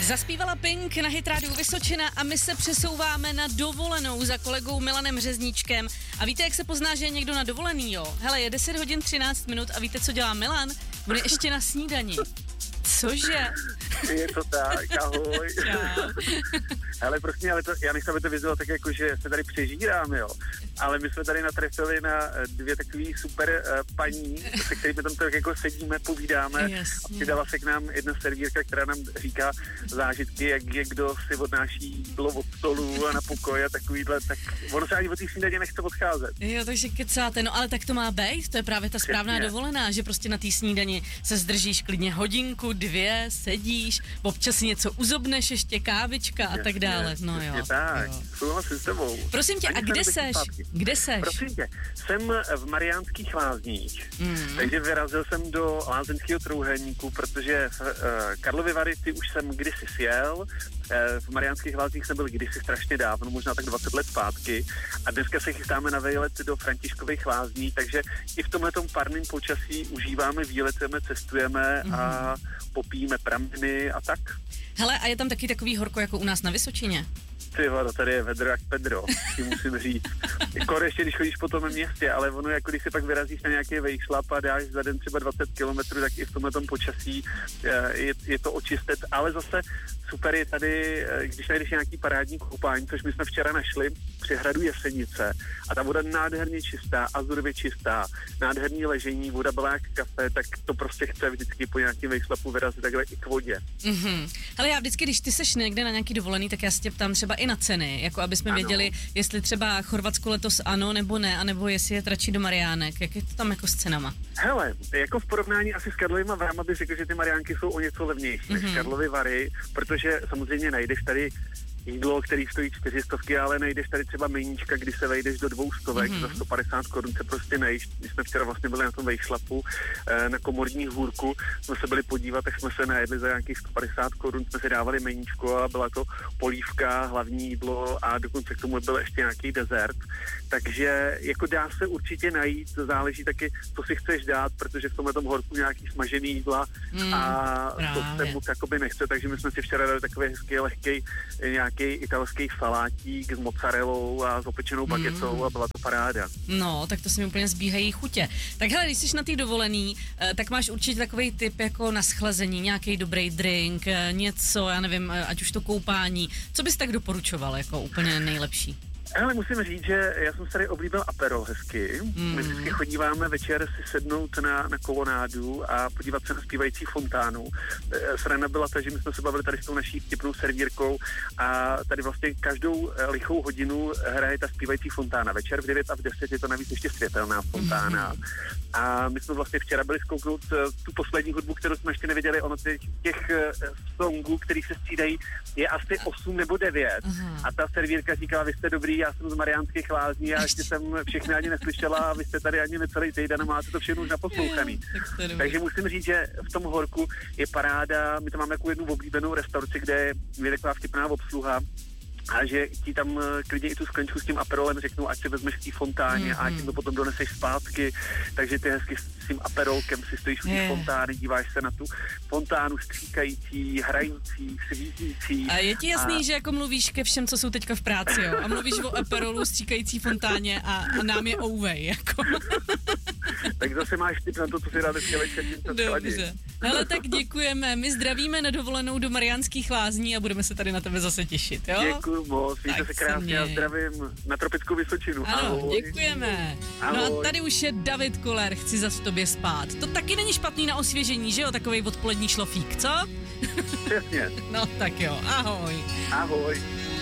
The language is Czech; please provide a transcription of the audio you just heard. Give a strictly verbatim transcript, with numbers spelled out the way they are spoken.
Zaspívala Pink na Hit Rádiu Vysočina a my se přesouváme na dovolenou za kolegou Milanem Řezníčkem. A víte, jak se pozná, že je někdo na dovolený, jo? Hele, je deset hodin třináct minut a víte, co dělá Milan? Bude ještě na snídani. Cože? Je to tak, ahoj. Ale prostě, ale to, já nechci, aby to vyzvalo tak jako, že se tady přežíráme, jo. Ale my jsme tady natrefili na dvě takový super uh, paní, se kterými tam tak jako sedíme, povídáme. Jasně. A přidala se k nám jedna servírka, která nám říká zážitky, jak je kdo si odnáší jídlo od stolu a na pokoj a takovýhle, tak ono se ani od té snídaně nechce odcházet. Jo, takže kecáte, no ale tak to má být, to je právě ta správná Přesně. dovolená, že prostě na té snídani se zdržíš klidně hodinku, dvě, sedíš, občas si něco uzobneš, ještě kávička a tak dále, no jo. tak, jo. souhlasím s tebou. Prosím tě, Ani a kde seš? Kde seš? Prosím tě, jsem v Mariánských Lázních, mm. takže vyrazil jsem do Lázeňského trojúhelníku, protože v uh, Karlovy Vary ty už jsem kdysi sjel, uh, v Mariánských Lázních jsem byl kdysi strašně dávno, možná tak dvacet let zpátky a dneska se chystáme na výlet do Františkových Lázní, takže i v tomhletom parným počasí užíváme, výletujeme, cestujeme mm. a popijeme prameny a tak. Hele, a je tam taky takový horko jako u nás na Vysočině? Ty vado, tady je vedro jak Pedro, ti musím říct. Kor ještě, když chodíš po tom městě, ale ono, jako když se pak vyrazíš na nějaký vejšlap a dáš za den třeba dvacet kilometrů, tak i v tomhletom počasí je, je to očistet, ale zase super je tady, když najdeš nějaký parádní koupání, což my jsme včera našli při hradu Jesenice a ta voda nádherně čistá, azurově čistá, nádherný ležení, voda byla jak kafe, tak to prostě chce vždycky po nějakém vejšlapu vyrazit takhle i k vodě. Mm-hmm. Hele, já vždycky, když ty seš někde na nějaký dovolený, tak já se tě ptám třeba i na ceny, jako aby jsme ano. věděli, jestli třeba Chorvatsko letos ano nebo ne, anebo jestli je radši do Mariánek. Jak je to tam jako s cenama? Hele, jako v porovnání asi s Karlovýma Varama bych řekl, že ty Mariánky jsou o něco levnější mm-hmm. než Karlovy Vary, protože samozřejmě najdeš tady jídlo, který stojí čtyři stovky, ale najdeš tady třeba meníčka, kdy se vejdeš do dvou stovek, mm-hmm. za sto padesát korun se prostě nejíš. My jsme včera vlastně byli na tom vejšlapu na Komorní hůrku, jsme se byli podívat, tak jsme se najedli za nějakých sto padesát korun, jsme si dávali meníčko a byla to polívka, hlavní jídlo a dokonce k tomu byl ještě nějaký dezert. Takže jako dá se určitě najít, záleží taky, co si chceš dát, protože v tomhle tom horku nějaký smažený jídla mm, a to se moc jakoby nechce, takže my jsme si včera dali takový hezký, lehký nějaký italský salátík s mozzarellou a s opečenou bagetou mm. a byla to paráda. No, tak to se mi úplně zbíhají chutě. Tak hele, když jsi na té dovolený, tak máš určitě takovej tip jako na schlazení, nějaký dobrý drink, něco, já nevím, ať už to koupání. Co bys tak doporučoval jako úplně nejlepší? Ale musím říct, že já jsem tady oblíbil Aperol hezky. Mm. My vždycky chodíváme večer si sednout na, na kolonádu a podívat se na zpívající fontánu. Sranda byla ta, že my jsme se bavili tady s tou naší vtipnou servírkou a tady vlastně každou lichou hodinu hraje ta zpívající fontána. Večer v devět a v deset je to navíc ještě světelná fontána. Mm. A my jsme vlastně včera byli zkouknout tu poslední hudbu, kterou jsme ještě neviděli. Ono těch, těch songů, který se střídají, je asi osm nebo devět. Aha. A ta servírka říkala, vy jste dobrý, já jsem z Mariánských Lázní a ještě jsem všechny ani neslyšela a vy jste tady ani necelý týden a máte to všechno už naposlouchaný. Tak Takže musím říct, že v tom horku je paráda, my tam máme jako jednu oblíbenou restauraci, kde je taková vtipná obsluha a že ti tam klidně i tu sklenčku s tím Aperolem řeknou, ať si vezmeš k té fontáně mm-hmm. a ať ti to potom doneseš zpátky, takže ty hezky s tím Aperolkem si stojíš v té fontáně, díváš se na tu fontánu stříkající, hrající, svítící. A je ti jasný, a... že jako mluvíš ke všem, co jsou teďka v práci, jo? A mluvíš o Aperolu, stříkající fontáně a, a nám je ouvej, jako. Tak zase máš tip na to, co si dá dneska večer. Dobře. Hele, tak děkujeme, my zdravíme na dovolenou do Mariánských Lázní a budeme se tady na tebe zase těšit, jo? Děkuju moc, mějte se krásně a zdravím na tropickou Vysočinu. Ano, ahoj. Děkujeme. Ahoj. No a tady už je David Koller, chci zas v tobě spát. To taky není špatný na osvěžení, že jo, takovej odpolední šlofík, co? Přesně. No tak jo, ahoj. Ahoj.